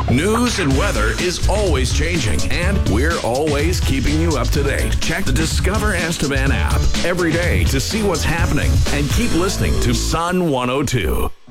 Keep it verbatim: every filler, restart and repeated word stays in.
News and weather is always changing, and we're always keeping you up to date. Check the Discover Estevan app every day to see what's happening, and keep listening to Sun one oh two.